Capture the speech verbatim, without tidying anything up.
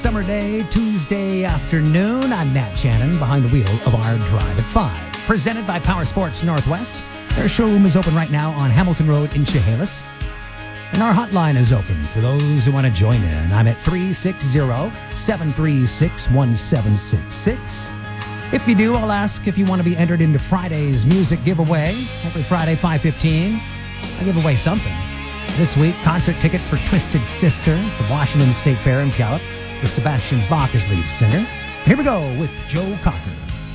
Summer day, Tuesday afternoon. I'm Nat Shannon behind the wheel of our Drive at five. Presented by Power Sports Northwest. Their showroom is open right now on Hamilton Road in Chehalis. And our hotline is open for those who want to join in. I'm at three six zero, seven three six, one seven six six. If you do, I'll ask if you want to be entered into Friday's music giveaway. Every Friday, five fifteen, I give away something. This week, concert tickets for Twisted Sister at the Washington State Fair in Puyallup with Sebastian Bach as lead singer. Here we go with Joe Cocker.